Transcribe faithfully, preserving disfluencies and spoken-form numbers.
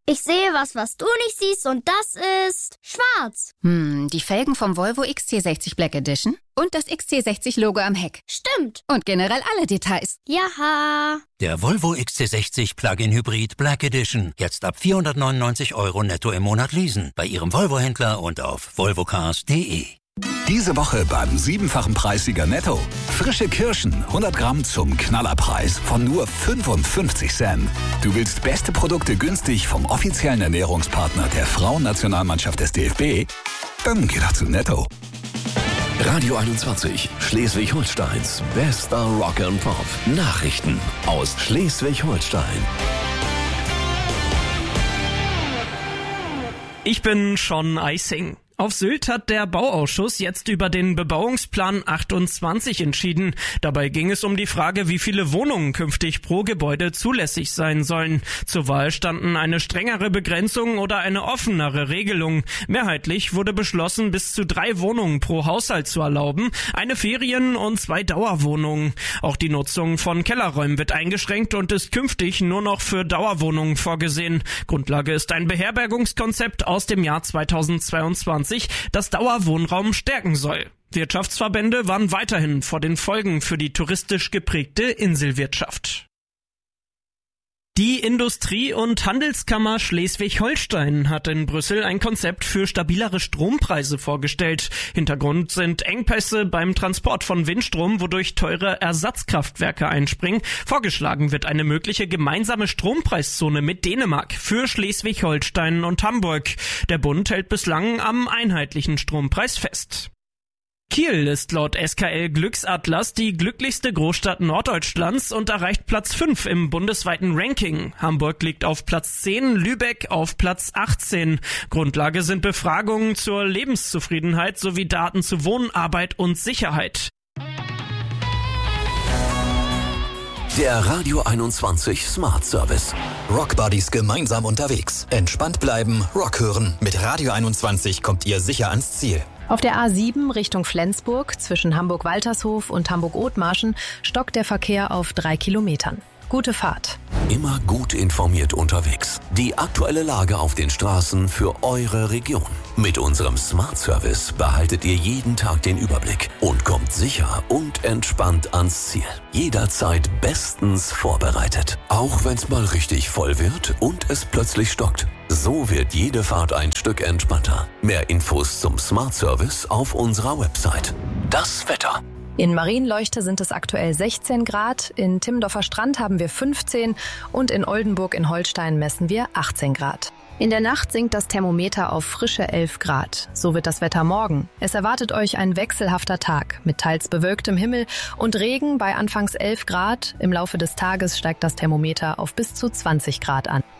Ich sehe was, was du nicht siehst, und das ist schwarz. Hm, die Felgen vom Volvo X C sechzig Black Edition und das X C sechzig Logo am Heck. Stimmt. Und generell alle Details. Jaha. Der Volvo X C sechzig Plug-in Hybrid Black Edition. Jetzt ab vierhundertneunundneunzig Euro netto im Monat leasen. Bei Ihrem Volvo-Händler und auf volvocars punkt de. Diese Woche beim siebenfachen Preissieger Netto. Frische Kirschen, hundert Gramm zum Knallerpreis von nur fünfundfünfzig Cent. Du willst beste Produkte günstig vom offiziellen Ernährungspartner der Frauennationalmannschaft des D F B? Dann geh doch zu Netto. Radio einundzwanzig, Schleswig-Holsteins bester Rock and Pop. Nachrichten aus Schleswig-Holstein. Ich bin Sean Eising. Auf Sylt hat der Bauausschuss jetzt über den Bebauungsplan achtundzwanzig entschieden. Dabei ging es um die Frage, wie viele Wohnungen künftig pro Gebäude zulässig sein sollen. Zur Wahl standen eine strengere Begrenzung oder eine offenere Regelung. Mehrheitlich wurde beschlossen, bis zu drei Wohnungen pro Haushalt zu erlauben, eine Ferien- und zwei Dauerwohnungen. Auch die Nutzung von Kellerräumen wird eingeschränkt und ist künftig nur noch für Dauerwohnungen vorgesehen. Grundlage ist ein Beherbergungskonzept aus dem Jahr zweitausendzweiundzwanzig, das Dauerwohnraum stärken soll. Wirtschaftsverbände warnen weiterhin vor den Folgen für die touristisch geprägte Inselwirtschaft. Die Industrie- und Handelskammer Schleswig-Holstein hat in Brüssel ein Konzept für stabilere Strompreise vorgestellt. Hintergrund sind Engpässe beim Transport von Windstrom, wodurch teure Ersatzkraftwerke einspringen. Vorgeschlagen wird eine mögliche gemeinsame Strompreiszone mit Dänemark für Schleswig-Holstein und Hamburg. Der Bund hält bislang am einheitlichen Strompreis fest. Kiel ist laut S K L Glücksatlas die glücklichste Großstadt Norddeutschlands und erreicht Platz fünf im bundesweiten Ranking. Hamburg liegt auf Platz zehn, Lübeck auf Platz achtzehn. Grundlage sind Befragungen zur Lebenszufriedenheit sowie Daten zu Wohnen, Arbeit und Sicherheit. Der Radio einundzwanzig Smart Service. Rock Buddies gemeinsam unterwegs. Entspannt bleiben, Rock hören. Mit Radio einundzwanzig kommt ihr sicher ans Ziel. Auf der A sieben Richtung Flensburg zwischen Hamburg-Waltershof und Hamburg-Othmarschen stockt der Verkehr auf drei Kilometern. Gute Fahrt. Immer gut informiert unterwegs. Die aktuelle Lage auf den Straßen für eure Region. Mit unserem Smart Service behaltet ihr jeden Tag den Überblick und kommt sicher und entspannt ans Ziel. Jederzeit bestens vorbereitet. Auch wenn's mal richtig voll wird und es plötzlich stockt. So wird jede Fahrt ein Stück entspannter. Mehr Infos zum Smart Service auf unserer Website. Das Wetter. In Marienleuchte sind es aktuell sechzehn Grad, in Timmendorfer Strand haben wir fünfzehn und in Oldenburg in Holstein messen wir achtzehn Grad. In der Nacht sinkt das Thermometer auf frische elf Grad. So wird das Wetter morgen. Es erwartet euch ein wechselhafter Tag mit teils bewölktem Himmel und Regen bei anfangs elf Grad. Im Laufe des Tages steigt das Thermometer auf bis zu zwanzig Grad an.